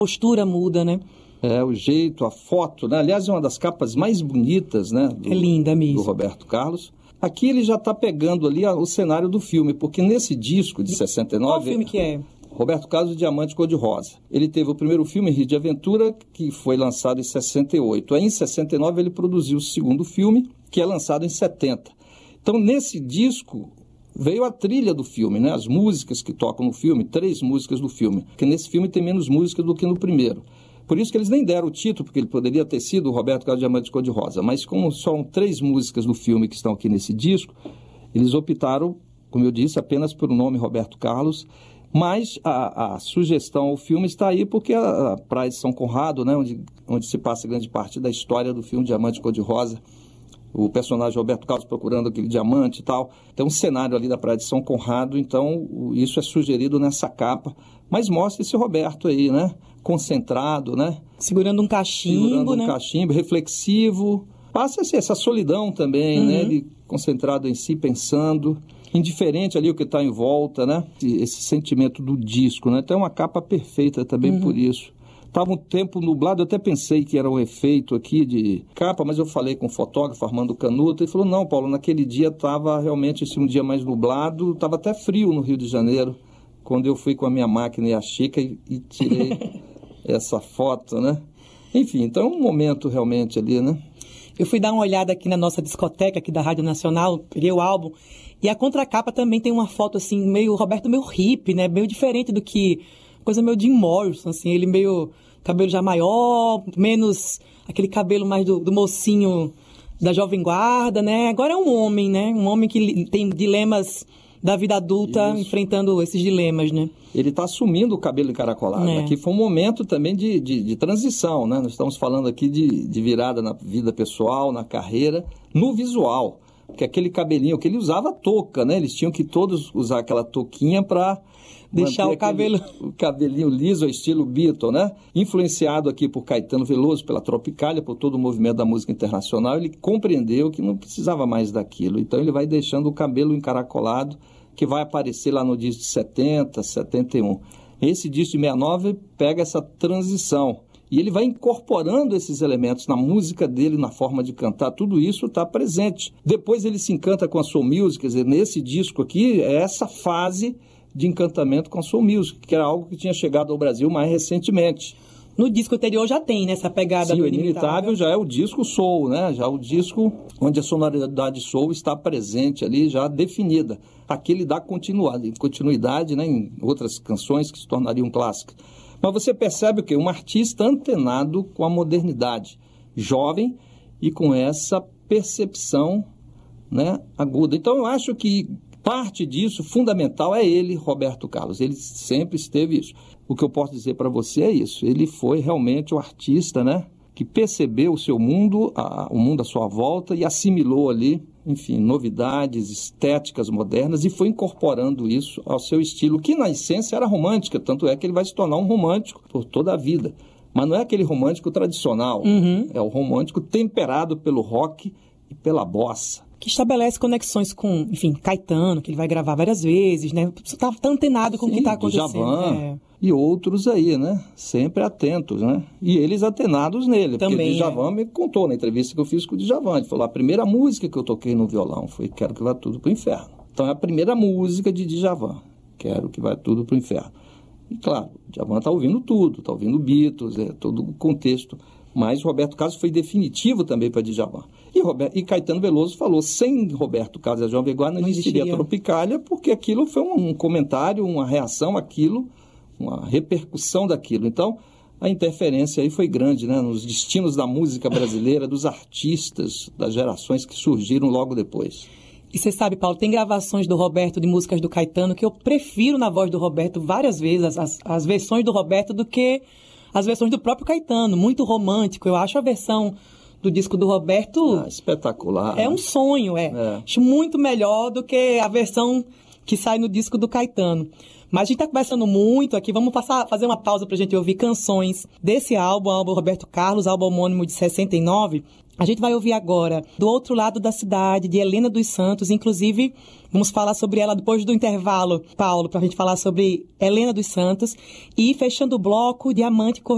postura muda, né? O jeito, a foto, né? Aliás, é uma das capas mais bonitas, né? É linda mesmo. Do Roberto Carlos. Aqui ele já está pegando ali o cenário do filme, porque nesse disco de 69... Qual filme que é? Roberto Carlos, Diamante Cor-de-Rosa. Ele teve o primeiro filme, Rio de Aventura, que foi lançado em 68. Aí, em 69, ele produziu o segundo filme, que é lançado em 70. Então, nesse disco, veio a trilha do filme, né? As músicas que tocam no filme, 3 músicas do filme. Porque nesse filme tem menos música do que no primeiro. Por isso que eles nem deram o título, porque ele poderia ter sido o Roberto Carlos Diamante Cor-de-Rosa. Mas como são 3 músicas do filme que estão aqui nesse disco, eles optaram, como eu disse, apenas por o nome Roberto Carlos. Mas a sugestão ao filme está aí porque a Praia de São Conrado, né, onde se passa grande parte da história do filme Diamante Cor-de-Rosa, o personagem Roberto Carlos procurando aquele diamante e tal. Tem um cenário ali da Praia de São Conrado, então isso é sugerido nessa capa. Mas mostra esse Roberto aí, né? Concentrado, né? Segurando um cachimbo, né? Cachimbo, reflexivo. Passa essa solidão também, né? Ele concentrado em si, pensando. Indiferente ali o que está em volta, né? Esse sentimento do disco, né? Então é uma capa perfeita também por isso. Estava um tempo nublado, eu até pensei que era um efeito aqui de capa, mas eu falei com o fotógrafo Armando Canuto, ele falou, não, Paulo, naquele dia estava realmente um dia mais nublado, estava até frio no Rio de Janeiro, quando eu fui com a minha máquina e a Chica e tirei essa foto, né? Enfim, então é um momento realmente ali, né? Eu fui dar uma olhada aqui na nossa discoteca aqui da Rádio Nacional, peguei o álbum, e a contracapa também tem uma foto assim, meio Roberto, meio hippie, né? Meio diferente do que... Coisa meio Jim Morrison, assim, ele meio... Cabelo já maior, menos aquele cabelo mais do mocinho da Jovem Guarda, né? Agora é um homem, né? Um homem que tem dilemas da vida adulta, enfrentando esses dilemas, né? Ele está assumindo o cabelo encaracolado. Aqui foi um momento também de transição, né? Nós estamos falando aqui de virada na vida pessoal, na carreira, no visual. Porque aquele cabelinho que ele usava touca, né? Eles tinham que todos usar aquela touquinha para... deixar o cabelinho liso, estilo Beatle, né? Influenciado aqui por Caetano Veloso, pela Tropicália, por todo o movimento da música internacional, ele compreendeu que não precisava mais daquilo. Então ele vai deixando o cabelo encaracolado, que vai aparecer lá no disco de 70, 71. Esse disco de 69 pega essa transição. E ele vai incorporando esses elementos na música dele, na forma de cantar, tudo isso está presente. Depois ele se encanta com a soul music, quer dizer, nesse disco aqui, é essa fase de encantamento com a soul music, que era algo que tinha chegado ao Brasil mais recentemente. No disco anterior já tem, né, essa pegada do Inimitável já é o disco soul, né? Já é o disco onde a sonoridade soul está presente ali, já definida. Aqui ele dá continuidade, né, em outras canções que se tornariam clássicas. Mas você percebe o quê? Um artista antenado com a modernidade, jovem e com essa percepção, né, aguda. Então eu acho que parte disso, fundamental, é ele, Roberto Carlos. Ele sempre esteve isso. O que eu posso dizer para você é isso. Ele foi realmente o artista, né, que percebeu o seu mundo, o mundo à sua volta e assimilou ali, enfim, novidades, estéticas modernas e foi incorporando isso ao seu estilo, que na essência era romântica, tanto é que ele vai se tornar um romântico por toda a vida. Mas não é aquele romântico tradicional, é o romântico temperado pelo rock e pela bossa. Que estabelece conexões com, enfim, Caetano, que ele vai gravar várias vezes, né? Você tá antenado com o que está acontecendo. Djavan e outros aí, né? Sempre atentos, né? E eles atenados nele. Também, porque Djavan me contou na entrevista que eu fiz com o Djavan. Ele falou, a primeira música que eu toquei no violão foi Quero Que Vá Tudo Pro Inferno. Então é a primeira música de Djavan. Quero Que Vá Tudo Pro Inferno. E claro, Djavan está ouvindo tudo, está ouvindo Beatles, todo o contexto. Mas Roberto Carlos foi definitivo também para Djavan. E Caetano Veloso falou, sem Roberto Carlos e a Jovem Guarda não existiria a Tropicália, porque aquilo foi um comentário, uma reação àquilo, uma repercussão daquilo. Então, a interferência aí foi grande, né, nos destinos da música brasileira, dos artistas, das gerações que surgiram logo depois. E você sabe, Paulo, tem gravações do Roberto de músicas do Caetano que eu prefiro na voz do Roberto várias vezes, as versões do Roberto, do que as versões do próprio Caetano, muito romântico. Eu acho a versão do disco do Roberto... espetacular. É um sonho, Acho muito melhor do que a versão que sai no disco do Caetano. Mas a gente está conversando muito aqui, vamos fazer uma pausa para a gente ouvir canções desse álbum Roberto Carlos, álbum homônimo de 69. A gente vai ouvir agora Do Outro Lado da Cidade, de Helena dos Santos. Inclusive, vamos falar sobre ela depois do intervalo, Paulo, para a gente falar sobre Helena dos Santos. E fechando o bloco, Diamante Cor